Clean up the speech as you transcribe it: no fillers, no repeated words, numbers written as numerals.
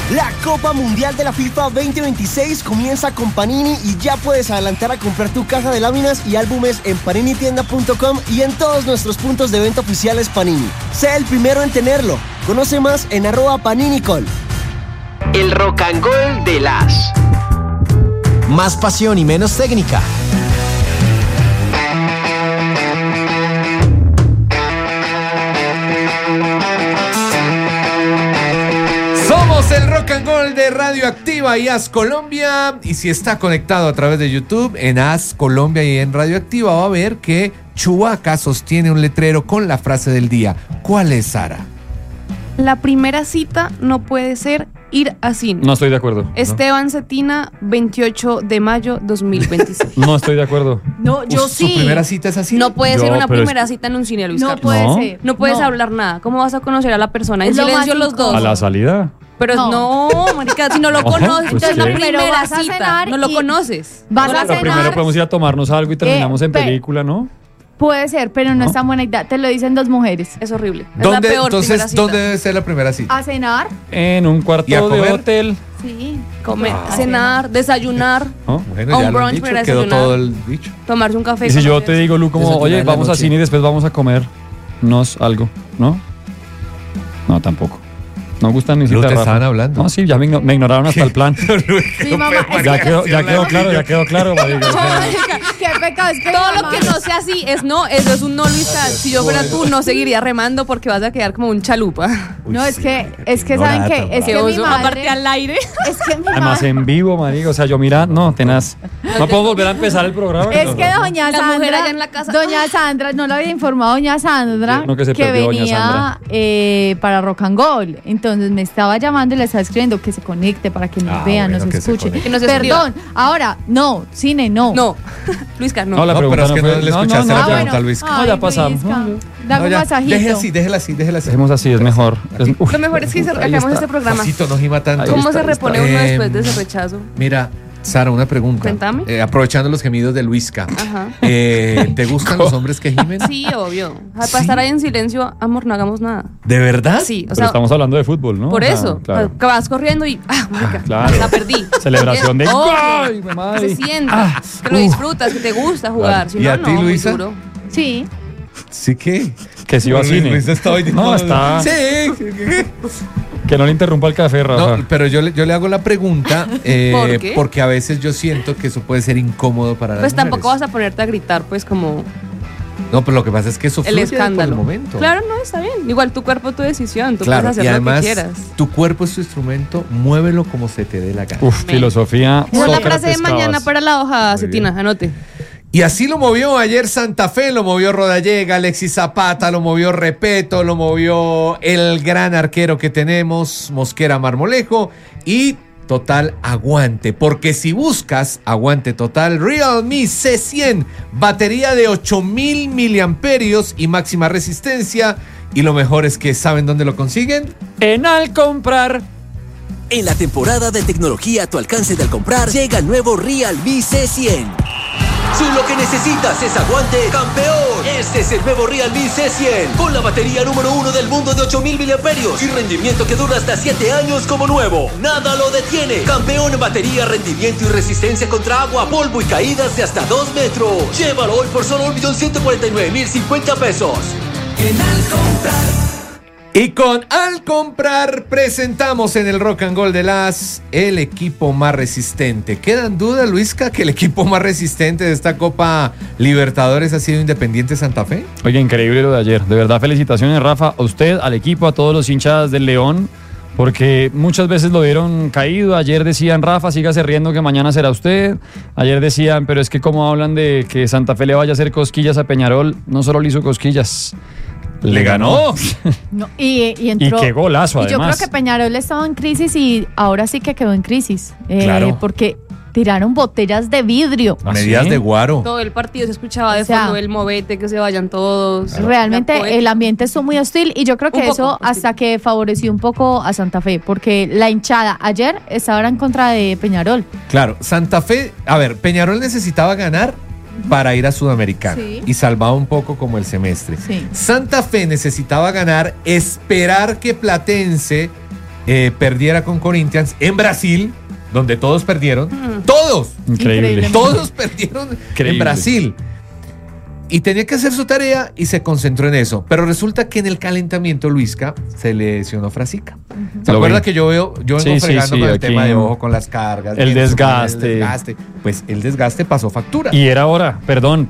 La Copa Mundial de la FIFA 2026 comienza con Panini y ya puedes adelantar a comprar tu caja de láminas y álbumes en paninitienda.com y en todos nuestros puntos de venta oficiales Panini. Sé el primero en tenerlo. Conoce más en @paninicol. El Rock and Roll de las. Más pasión y menos técnica. Somos el Rock and Roll de Radioactiva y As Colombia. Y si está conectado a través de YouTube, en As Colombia y en Radioactiva, va a ver que Chewbacca sostiene un letrero con la frase del día. ¿Cuál es, Sara? La primera cita no puede ser ir a cine. No estoy de acuerdo. Esteban Cetina, 28 de mayo 2026. No estoy de acuerdo. No, yo sí. ¿Su primera cita es así? No puede Yo, ser una pero primera cita en un cine, Luis No Carlos. puede No. ser. No puedes No. hablar nada. ¿Cómo vas a conocer a la persona? En Es lo silencio más los dos. A la salida. Pero no, marica, si no lo No, conoces, pues entonces la sí. Pero primera vas a cita, cenar no lo y conoces. vas No a lo Pero primero cenar. podemos ir a tomarnos algo y terminamos en pe- película, ¿no? Puede ser, pero no es tan buena idea. Te lo dicen dos mujeres. Es horrible. Es la peor primera Entonces, cita. ¿dónde debe ser la primera cita? ¿A cenar? En un ¿Y a cuarto de comer? hotel. Sí. Comer, A cenar, desayunar, ¿No? Bueno, a un ya lo han brunch dicho, para quedó desayunar. todo el dicho. tomarse un café. Y si yo conocerse. te digo, Lu, como, Desayunar oye, en la vamos a noche. cine y después vamos a comernos algo, ¿no? No, tampoco. No gustan ni Lu, siquiera te Rafa. estaban hablando. No, sí, ya me ignoraron hasta el plan. Sí, mamá. Es Ya que- quedó claro, marica. Qué pecado. Es que Todo mi lo mamá- que no sea así es no, eso es un no, Luisa. Si yo fuera tú, no seguiría remando porque vas a quedar como un chalupa. No, es que No, ¿saben nada, qué? tan Es que Que mi oso, madre... aparte al aire. Es que mi Además madre... en vivo, marica. O sea, yo mira, no, tenaz. No puedo volver a empezar el programa. Es que doña La mujer Sandra, allá en la casa. doña Sandra, no lo había informado doña Sandra No, que se perdió doña venía para Rock and Roll. Entonces me estaba llamando y le estaba escribiendo que se conecte para que nos Ah, vea, bueno, nos que se escuche. conecte. Que nos Perdón, ahora, no, cine no. No, Luisca, no. No, la No, pregunta pero es que fue- no le escuchaste no, la ya. pregunta, Luis. No, ya pasamos. Dame No, un ya, masajito. déjela así. Dejemos así, es mejor. Uf, Lo mejor es que ahí acabamos está. este programa. Pasito, no gima tanto. ¿Cómo está, se repone uno después de ese rechazo? Mira, Sara, una pregunta. Cuéntame. Aprovechando los gemidos de Luisca. Ajá. ¿Te gustan los hombres que gimen? Sí, obvio. Para ¿Sí? estar ahí en silencio, amor, no hagamos nada. ¿De verdad? Sí, o Pero sea, estamos hablando de fútbol, ¿no? por O sea, eso. claro. Que vas corriendo y. Marica, claro. la perdí. Celebración de Obvio. ¡ay, mi madre! Se sienta, que lo disfrutas, que te gusta jugar. Si ¿Y no, a ti, no, muy Luisa? duro. Sí. ¿Sí qué? Que si va a cine. Luisa está hoy No, está. Sí. Que no le interrumpa el café, Rafa. No, pero yo le hago la pregunta ¿Por qué? porque a veces yo siento que eso puede ser incómodo para las Pues tampoco mujeres. vas a ponerte a gritar, pues como No, pero lo que pasa es que eso el fluye escándalo. por el momento. Claro, no, está bien. Igual tu cuerpo, tu decisión. Tú Claro, puedes y hacer además lo que quieras. tu cuerpo es tu instrumento, muévelo como se te dé la gana. Uf, filosofía. Esa es la Sócrates frase de mañana Cabas. para la hoja, Muy Cetina, bien. anote. Y así lo movió ayer Santa Fe, lo movió Rodallega, Alexis Zapata, lo movió Repeto, lo movió el gran arquero que tenemos, Mosquera Marmolejo, y total aguante, porque si buscas aguante total, Realme C100, batería de 8000 miliamperios y máxima resistencia, y lo mejor es que ¿saben dónde lo consiguen? En Al Comprar. En la temporada de tecnología a tu alcance de al comprar, llega el nuevo Realme C100. Si lo que necesitas es aguante, campeón, este es el nuevo Realme C100, con la batería número 1 del mundo de 8000 miliamperios y rendimiento que dura hasta 7 años como nuevo. Nada lo detiene. Campeón en batería, rendimiento y resistencia contra agua, polvo y caídas de hasta 2 metros. Llévalo hoy por solo 1.149.050 pesos. En Al Comprar. Y con Al Comprar presentamos en el Rock and Roll de las el equipo más resistente. ¿Quedan dudas, Luisca, que el equipo más resistente de esta Copa Libertadores ha sido Independiente Santa Fe? Oye, increíble lo de ayer. De verdad, felicitaciones, Rafa, a usted, al equipo, a todos los hinchas del León, porque muchas veces lo vieron caído. Ayer decían, Rafa, sígase riendo que mañana será usted. Ayer decían, pero es que como hablan de que Santa Fe le vaya a hacer cosquillas a Peñarol, no solo le hizo cosquillas, le ganó. No, y entró. Y qué golazo, Y yo creo además. que Peñarol estaba en crisis y ahora sí que quedó en crisis. Claro. Porque tiraron botellas de vidrio. ¿Ah, Medidas sí? de guaro. Todo el partido se escuchaba de O sea, fondo el movete, que se vayan todos. Realmente La poética. el ambiente estuvo muy hostil y yo creo que Un poco eso hostil. hasta que favoreció un poco a Santa Fe, porque la hinchada ayer estaba en contra de Peñarol. Claro, Santa Fe, a ver, Peñarol necesitaba ganar para ir a Sudamericana Sí. y salvaba un poco como el semestre. Sí. Santa Fe necesitaba ganar, esperar que Platense perdiera con Corinthians en Brasil, donde todos perdieron. ¡Todos! Increíble. Todos perdieron en Brasil. Y tenía que hacer su tarea y se concentró en eso. Pero resulta que en el calentamiento, Luisca, se le lesionó Frasica. ¿Se acuerda que yo vengo fregando con el tema de ojo, con las cargas? El desgaste. Pues el desgaste pasó factura. Y era hora, perdón,